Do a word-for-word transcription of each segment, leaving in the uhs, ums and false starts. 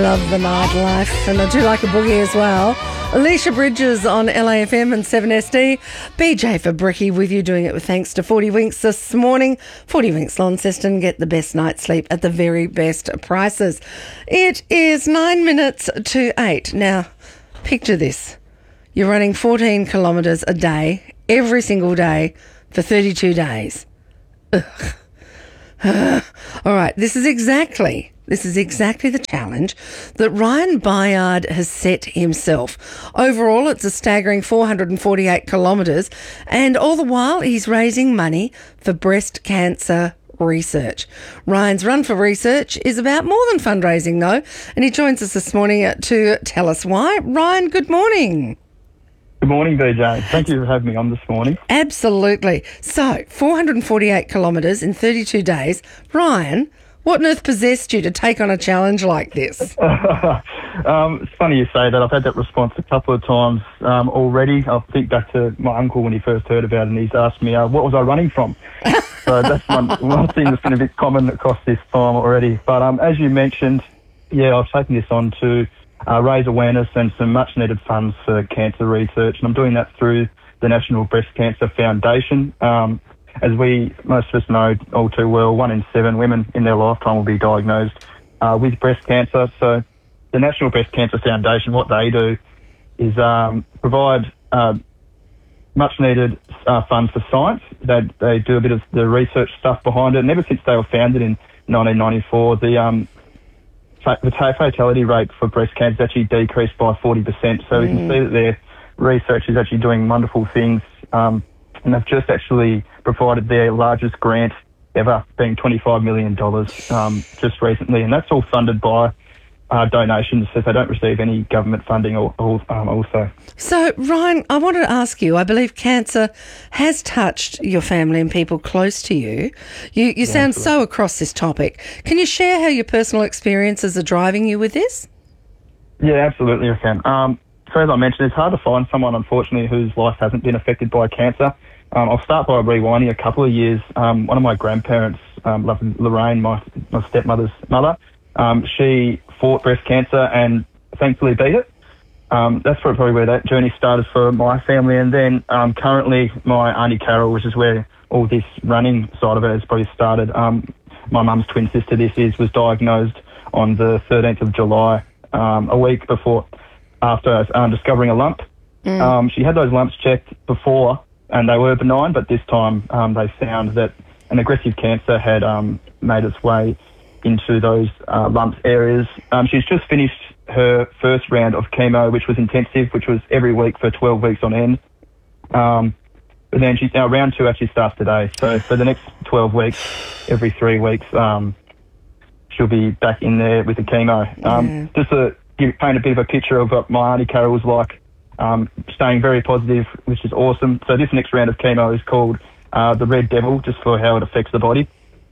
Love the nightlife, and I do like a boogie as well. Alicia Bridges on L A F M and seven S D. B J for Bricky with you, doing it with thanks to forty Winks this morning. forty Winks Launceston, get the best night's sleep at the very best prices. It is nine minutes to eight. Now, picture this. You're running fourteen kilometres a day, every single day, for thirty-two days. Ugh. All right, this is exactly... This is exactly the challenge that Ryan Bayard has set himself. Overall, it's a staggering four hundred forty-eight kilometres, and all the while he's raising money for breast cancer research. Ryan's Run for Research is about more than fundraising, though, and he joins us this morning to tell us why. Ryan, good morning. Good morning, B J. Thank you for having me on this morning. Absolutely. So, four hundred forty-eight kilometres in thirty-two days. Ryan, what on earth possessed you to take on a challenge like this? um, it's funny you say that. I've had that response a couple of times um, already. I think back to my uncle when he first heard about it, and he's asked me, uh, what was I running from? So that's one, one thing that's been a bit common across this time already. But um, as you mentioned, yeah, I've taken this on to uh, raise awareness and some much-needed funds for cancer research, and I'm doing that through the National Breast Cancer Foundation. Um, As we, most of us know all too well, one in seven women in their lifetime will be diagnosed uh, with breast cancer. So the National Breast Cancer Foundation, what they do is um, provide uh, much-needed uh, funds for science. They, they do a bit of the research stuff behind it. And ever since they were founded in nineteen ninety-four, the, um, fa- the fatality rate for breast cancer has actually decreased by forty percent. So mm. we can see that their research is actually doing wonderful things. Um, and they've just actually provided their largest grant ever, being twenty-five million dollars um, just recently. And that's all funded by uh, donations, so they don't receive any government funding or, or, um, also. So, Ryan, I wanted to ask you, I believe cancer has touched your family and people close to you. You, you yeah, sound absolutely. so across this topic. Can you share how your personal experiences are driving you with this? Yeah, absolutely I can. Um, so as I mentioned, it's hard to find someone, unfortunately, whose life hasn't been affected by cancer. Um, I'll start by rewinding a couple of years. Um, one of my grandparents, um, Lorraine, my, my stepmother's mother, um, she fought breast cancer and thankfully beat it. Um, that's probably where that journey started for my family. And then um, currently my Auntie Carol, which is where all this running side of it has probably started. Um, my mum's twin sister, this is, was diagnosed on the thirteenth of July, um, a week before, after um, discovering a lump. Mm. Um, she had those lumps checked before, and they were benign, but this time um, they found that an aggressive cancer had um, made its way into those uh, lumps areas. Um, she's just finished her first round of chemo, which was intensive, which was every week for twelve weeks on end. Um, but then she's now round two actually starts today. So for the next twelve weeks, every three weeks, um, she'll be back in there with the chemo. Um, yeah. Just to give, paint a bit of a picture of what my Auntie Carol was like. Um, staying very positive, which is awesome. So this next round of chemo is called uh, the Red Devil, just for how it affects the body.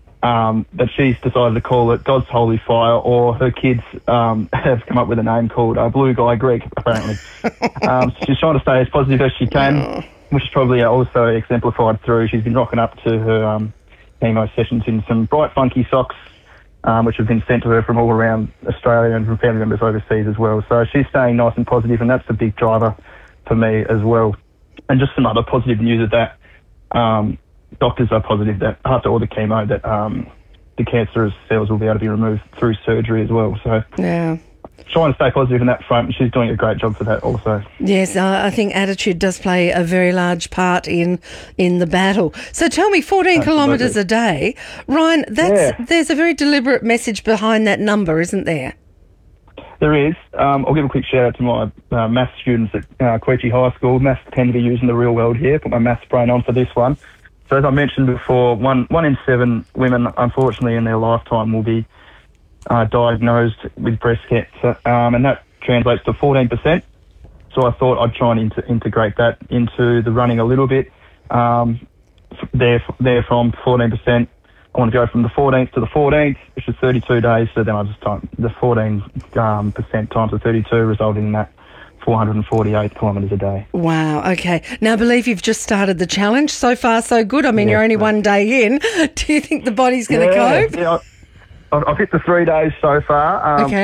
Um, but she's decided to call it God's Holy Fire, or her kids um, have come up with a name called uh, Blue Guy Greg, apparently. um, so she's trying to stay as positive as she can, which is probably also exemplified through, she's been rocking up to her um, chemo sessions in some bright, funky socks, Um, which have been sent to her from all around Australia and from family members overseas as well. So she's staying nice and positive, and that's a big driver for me as well. And just some other positive news is that um, doctors are positive that after all the chemo that um, the cancerous cells will be able to be removed through surgery as well. So yeah. Trying to stay positive in that front, and she's doing a great job for that also. Yes, uh, I think attitude does play a very large part in in the battle. So tell me, fourteen kilometres a day, Ryan, that's yeah. there's a very deliberate message behind that number, isn't there? There is. Um, I'll give a quick shout out to my uh, maths students at uh, Queechee High School. Maths tend to be used in the real world here. Put my maths brain on for this one. So as I mentioned before, one one in seven women, unfortunately, in their lifetime will be Uh, diagnosed with breast cancer, um, and that translates to fourteen percent. So I thought I'd try and inter- integrate that into the running a little bit. Um, there, there from fourteen percent, I want to go from the fourteenth to the fourteenth, which is thirty-two days. So then I just time the fourteen um, percent times the thirty-two, resulting in that four hundred forty-eight kilometres a day. Wow, okay. Now, I believe you've just started the challenge. So far, so good. I mean, yes, you're only one day in. Do you think the body's going to yeah, cope? Yeah, I've, I've hit the three days so far. Um, okay.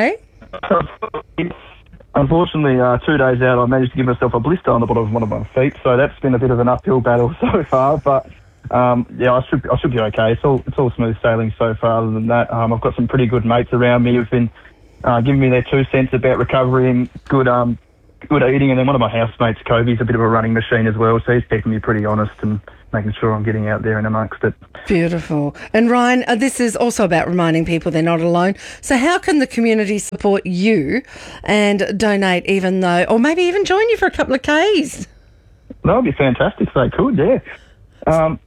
Unfortunately, uh, two days out, I managed to give myself a blister on the bottom of one of my feet, so that's been a bit of an uphill battle so far. But um, yeah, I should I should be okay. It's all it's all smooth sailing so far. Other than that, um, I've got some pretty good mates around me who've been uh, giving me their two cents about recovery and good um good eating. And then one of my housemates, Kobe's a bit of a running machine as well, so he's keeping me pretty honest and making sure I'm getting out there and amongst it. Beautiful. And Ryan, uh, this is also about reminding people they're not alone. So how can the community support you and donate, even though, or maybe even join you for a couple of Ks? That would be fantastic if they could, yeah. Um,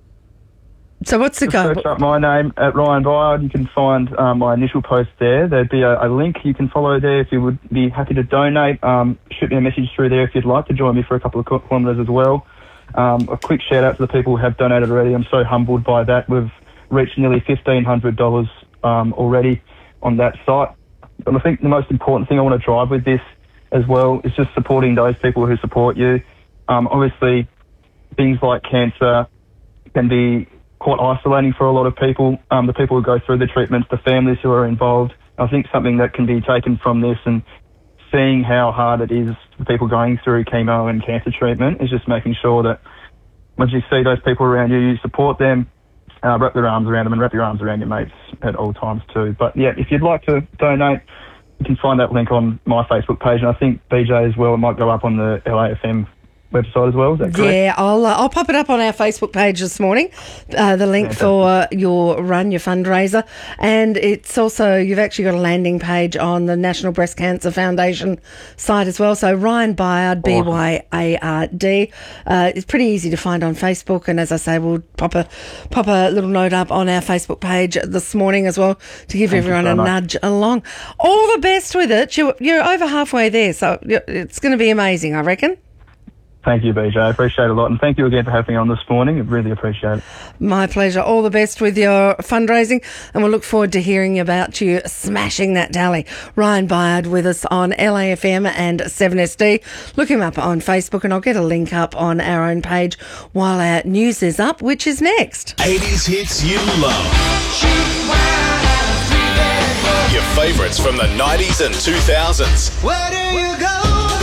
so what's the just go? Search up my name at Ryan Byard. You can find um, my initial post there. There'd be a, a link you can follow there if you would be happy to donate. Um, shoot me a message through there if you'd like to join me for a couple of kilometres as well. Um, a quick shout out to the people who have donated already. I'm so humbled by that. We've reached nearly fifteen hundred dollars um, already on that site. But I think the most important thing I want to drive with this as well is just supporting those people who support you. Um, obviously, things like cancer can be quite isolating for a lot of people. Um, the people who go through the treatments, the families who are involved. I think something that can be taken from this and seeing how hard it is for people going through chemo and cancer treatment is just making sure that once you see those people around you, you support them, uh, wrap your arms around them and wrap your arms around your mates at all times too. But yeah, if you'd like to donate, you can find that link on my Facebook page, and I think B J as well, it might go up on the L A F M website as well. Is that correct? Yeah, I'll uh, I'll pop it up on our Facebook page this morning, uh, the link Fantastic. for uh, your run, your fundraiser. And it's also, you've actually got a landing page on the National Breast Cancer Foundation site as well. So Ryan Byard, B Y A R D. Uh, it's pretty easy to find on Facebook. And as I say, we'll pop a, pop a little note up on our Facebook page this morning as well to give Thank you everyone so a much. nudge along. All the best with it. You're, you're over halfway there, so it's going to be amazing, I reckon. Thank you, B J. I appreciate it a lot. And thank you again for having me on this morning. I really appreciate it. My pleasure. All the best with your fundraising, and we'll look forward to hearing about you smashing that tally. Ryan Byard with us on L A F M and seven S D. Look him up on Facebook, and I'll get a link up on our own page while our news is up, which is next. eighties hits you love. Your favourites from the nineties and two thousands. Where do you go?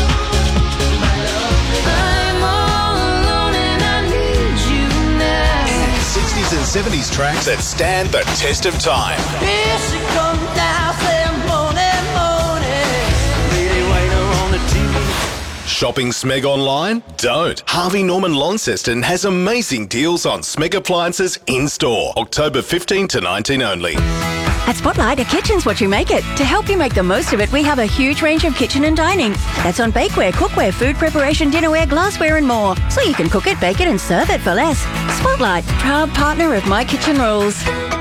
sixties and seventies tracks that stand the test of time. Here she comes now, say morning, morning. Lady waiter on the T V. Shopping Smeg online? Don't. Harvey Norman Launceston has amazing deals on Smeg appliances in-store. October fifteenth to nineteenth only. At Spotlight, a kitchen's what you make it. To help you make the most of it, we have a huge range of kitchen and dining. That's on bakeware, cookware, food preparation, dinnerware, glassware and more. So you can cook it, bake it and serve it for less. Spotlight, proud partner of My Kitchen Rules.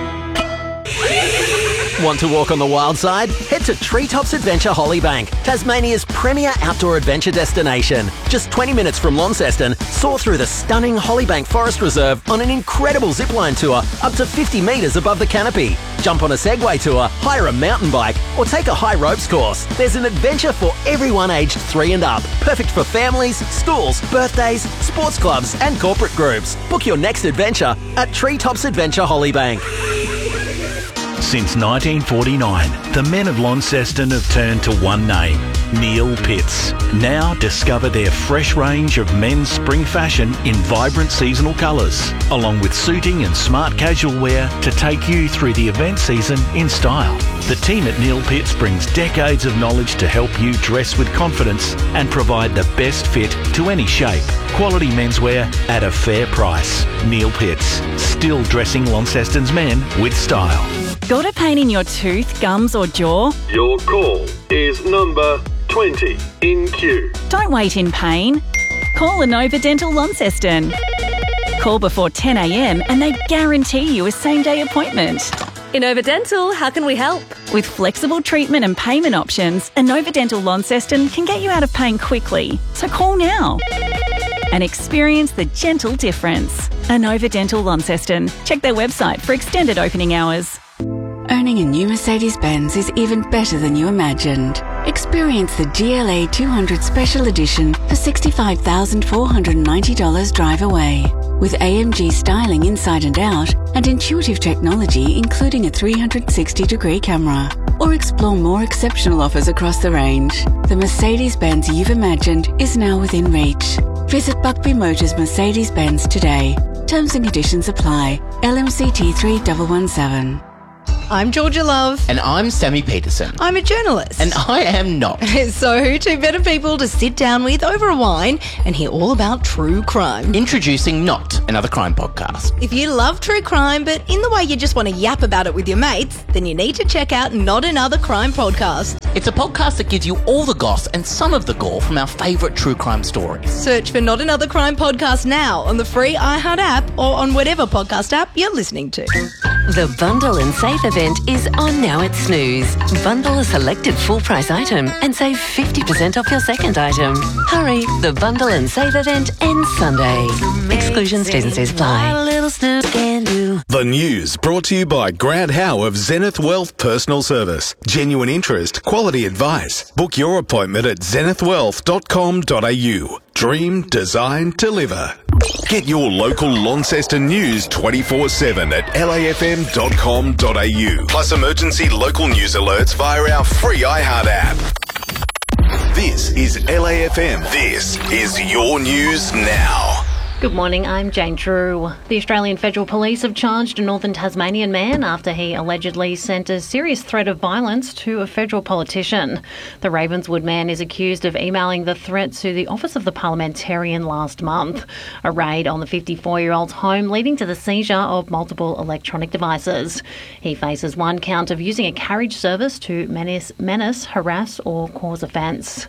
Want to walk on the wild side? Head to Treetops Adventure Hollybank, Tasmania's premier outdoor adventure destination. Just twenty minutes from Launceston, soar through the stunning Hollybank Forest Reserve on an incredible zipline tour up to fifty metres above the canopy. Jump on a Segway tour, hire a mountain bike, or take a high ropes course. There's an adventure for everyone aged three and up. Perfect for families, schools, birthdays, sports clubs, and corporate groups. Book your next adventure at Treetops Adventure Hollybank. Since nineteen forty-nine, the men of Launceston have turned to one name, Neil Pitts. Now discover their fresh range of men's spring fashion in vibrant seasonal colours, along with suiting and smart casual wear to take you through the event season in style. The team at Neil Pitts brings decades of knowledge to help you dress with confidence and provide the best fit to any shape. Quality menswear at a fair price. Neil Pitts, still dressing Launceston's men with style. Got a pain in your tooth, gums or jaw? Your call is number twenty in queue. Don't wait in pain. Call Inova Dental Launceston. Call before ten a m and they guarantee you a same-day appointment. Inova Dental, how can we help? With flexible treatment and payment options, Inova Dental Launceston can get you out of pain quickly. So call now and experience the gentle difference. Inova Dental Launceston. Check their website for extended opening hours. Owning a new Mercedes-Benz is even better than you imagined. Experience the G L A two hundred Special Edition for sixty-five thousand four hundred ninety dollars drive away. With A M G styling inside and out, and intuitive technology including a three sixty degree camera. Or explore more exceptional offers across the range. The Mercedes-Benz you've imagined is now within reach. Visit Buckby Motors Mercedes-Benz today. Terms and conditions apply. L M C T three one one seven. I'm Georgia Love. And I'm Sammy Peterson. I'm a journalist. And I am not. So who two better people to sit down with over a wine and hear all about true crime? Introducing Not, another crime podcast. If you love true crime, but in the way you just want to yap about it with your mates, then you need to check out Not Another Crime Podcast. It's a podcast that gives you all the goss and some of the gore from our favourite true crime stories. Search for Not Another Crime Podcast now on the free iHeart app or on whatever podcast app you're listening to. The Bundle and Save event is on now at Snooze. Bundle a selected full price item and save fifty percent off your second item. Hurry, the Bundle and Save event ends Sunday. Exclusions, T's and C's apply. The news brought to you by Grant Howe of Zenith Wealth Personal Service. Genuine interest, quality advice. Book your appointment at zenith wealth dot com dot a u. Dream, design, deliver. Get your local Launceston news twenty-four seven at l a f m dot com dot a u. Plus emergency local news alerts via our free iHeart app. This is L A F M. This is your news now. Good morning, I'm Jane Drew. The Australian Federal Police have charged a northern Tasmanian man after he allegedly sent a serious threat of violence to a federal politician. The Ravenswood man is accused of emailing the threat to the office of the parliamentarian last month. A raid on the fifty-four-year-old's home leading to the seizure of multiple electronic devices. He faces one count of using a carriage service to menace, menace harass or cause offence.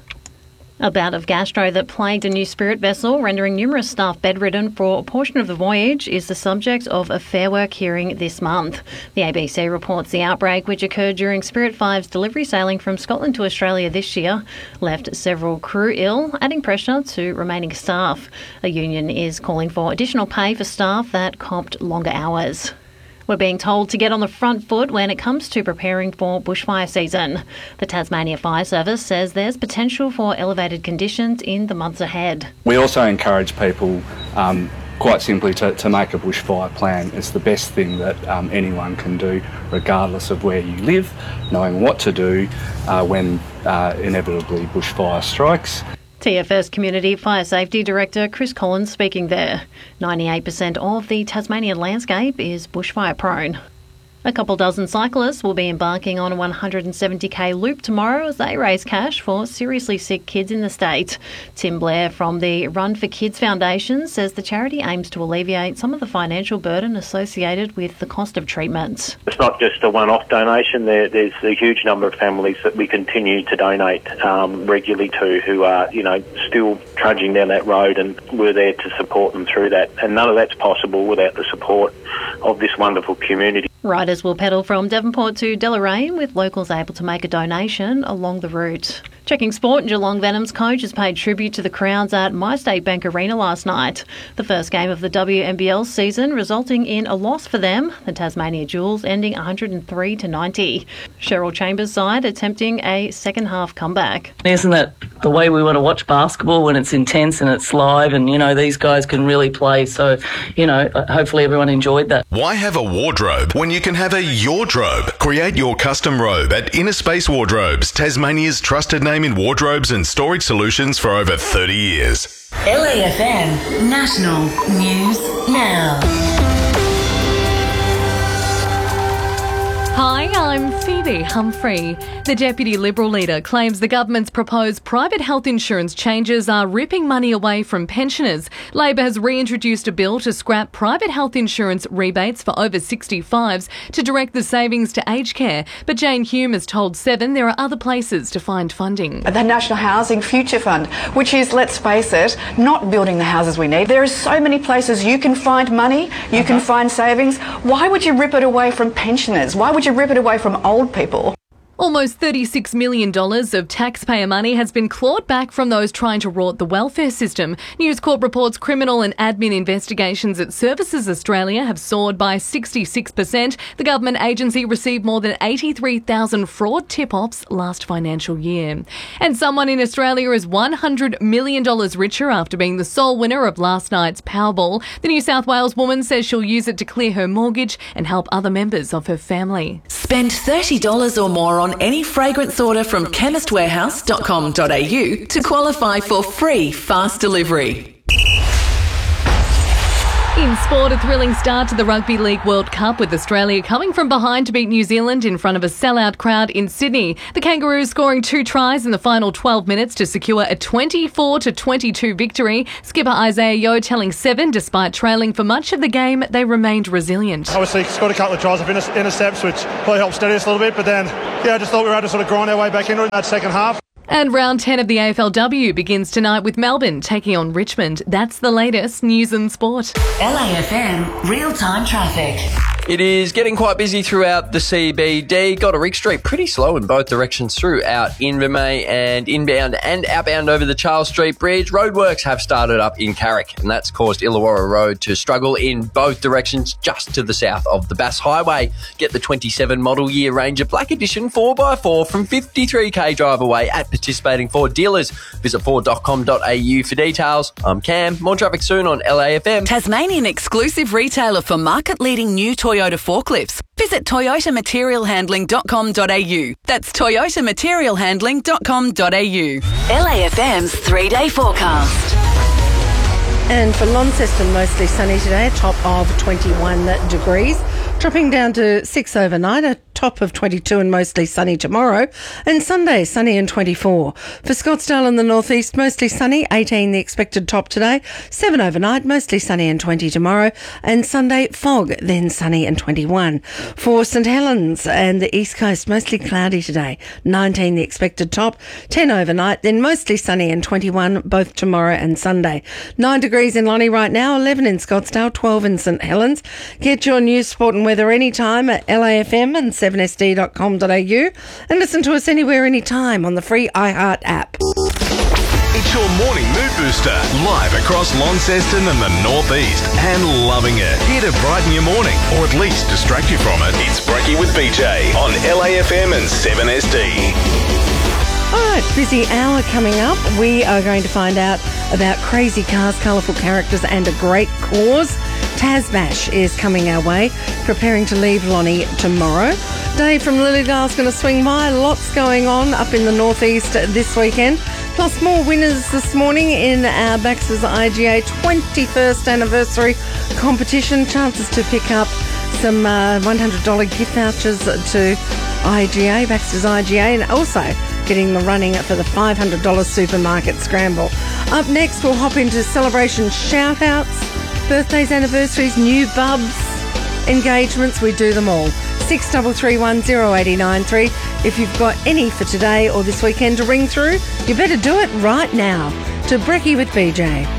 A bout of gastro that plagued a new Spirit vessel, rendering numerous staff bedridden for a portion of the voyage, is the subject of a Fair Work hearing this month. The A B C reports the outbreak, which occurred during Spirit five's delivery sailing from Scotland to Australia this year, left several crew ill, adding pressure to remaining staff. A union is calling for additional pay for staff that copped longer hours. We're being told to get on the front foot when it comes to preparing for bushfire season. The Tasmania Fire Service says there's potential for elevated conditions in the months ahead. We also encourage people um, quite simply to, to make a bushfire plan. It's the best thing that um, anyone can do, regardless of where you live, knowing what to do uh, when uh, inevitably bushfire strikes. T F S Community Fire Safety Director Chris Collins speaking there. ninety-eight percent of the Tasmanian landscape is bushfire prone. A couple dozen cyclists will be embarking on a one hundred seventy k loop tomorrow as they raise cash for seriously sick kids in the state. Tim Blair from the Run for Kids Foundation says the charity aims to alleviate some of the financial burden associated with the cost of treatments. It's not just a one-off donation. There, there's a huge number of families that we continue to donate um, regularly to who are, you know, still trudging down that road, and we're there to support them through that. And none of that's possible without the support of this wonderful community. Riders will pedal from Devonport to Deloraine, with locals able to make a donation along the route. Checking sport, Geelong Venom's coach has paid tribute to the crowds at MyState Bank Arena last night. The first game of the W N B L season resulting in a loss for them, the Tasmania Jewels ending one hundred three to ninety. Cheryl Chambers' side attempting a second half comeback. Isn't that the way we want to watch basketball, when it's intense and it's live and, you know, these guys can really play? So, you know, hopefully everyone enjoyed that. Why have a wardrobe when you can have a Yordrobe? Create your custom robe at Inner Space Wardrobes, Tasmania's trusted name in wardrobes and storage solutions for over thirty years. L A F M National News Now. Hi, I'm Phoebe Humphrey. The Deputy Liberal leader claims the government's proposed private health insurance changes are ripping money away from pensioners. Labor has reintroduced a bill to scrap private health insurance rebates for over sixty-fives to direct the savings to aged care. But Jane Hume has told Seven there are other places to find funding. The National Housing Future Fund, which is, let's face it, not building the houses we need. There are so many places you can find money, you uh-huh. can find savings. Why would you rip it away from pensioners? Why would you rip it away from old people? Almost thirty-six million dollars of taxpayer money has been clawed back from those trying to rort the welfare system. News Corp reports criminal and admin investigations at Services Australia have soared by sixty-six percent. The government agency received more than eighty-three thousand fraud tip-offs last financial year. And someone in Australia is one hundred million dollars richer after being the sole winner of last night's Powerball. The New South Wales woman says she'll use it to clear her mortgage and help other members of her family. Spend thirty dollars or more on any fragrance order from chemist warehouse dot com dot a u to qualify for free fast delivery. In sport, a thrilling start to the Rugby League World Cup with Australia coming from behind to beat New Zealand in front of a sellout crowd in Sydney. The Kangaroos scoring two tries in the final twelve minutes to secure a twenty-four to twenty-two victory. Skipper Isaiah Yeo telling Seven, despite trailing for much of the game, they remained resilient. Obviously scored a couple of tries of inter- intercepts, which probably helped steady us a little bit, but then, yeah, I just thought we were able to sort of grind our way back into it in that second half. And round ten of the A F L W begins tonight with Melbourne taking on Richmond. That's the latest news and sport. L A F M real-time traffic. It is getting quite busy throughout the C B D. Goderich Street pretty slow in both directions throughout Invermay and inbound and outbound over the Charles Street Bridge. Roadworks have started up in Carrick, and that's caused Illawarra Road to struggle in both directions just to the south of the Bass Highway. Get the twenty-seven model year Ranger Black Edition four by four from fifty-three k drive away at participating Ford dealers. Visit ford dot com dot a u for details. I'm Cam. More traffic soon on L A F M. Tasmanian exclusive retailer for market-leading new Toyota forklifts. Visit toyota material handling dot com dot a u. That's toyota material handling dot com dot a u. L A F M's three-day forecast. And for Launceston, mostly sunny today, a top of twenty-one degrees. Dropping down to six overnight, a top of twenty-two and mostly sunny tomorrow. And Sunday, sunny and twenty-four. For Scottsdale in the northeast, mostly sunny, eighteen the expected top today. seven overnight, mostly sunny and twenty tomorrow. And Sunday, fog, then sunny and twenty-one. For St Helens and the east coast, mostly cloudy today. nineteen the expected top. ten overnight, then mostly sunny and twenty-one, both tomorrow and Sunday. nine degrees in Lonnie right now, eleven in Scottsdale, twelve in St Helens. Get your news, sport and weather anytime at L A F M and seven S D dot com dot a u, and listen to us anywhere, anytime on the free iHeart app. It's your morning mood booster, live across Launceston and the northeast, and loving it. Here to brighten your morning, or at least distract you from it. It's Brekkie with B J on L A F M and seven S D. All right, busy hour coming up. We are going to find out about crazy cars, colourful characters and a great cause. Tasmash is coming our way, preparing to leave Lonnie tomorrow. Dave from Lilydale's going to swing by. Lots going on up in the northeast this weekend. Plus more winners this morning in our Baxter's I G A twenty-first anniversary competition. Chances to pick up some uh, one hundred dollars gift vouchers to I G A, Baxter's I G A, and also getting the running for the five hundred dollars supermarket scramble. Up next, we'll hop into celebration shout-outs, birthdays, anniversaries, new bubs, engagements. We do them all. six three three one zero eight nine three. If you've got any for today or this weekend to ring through, you better do it right now. To Brekkie with B J.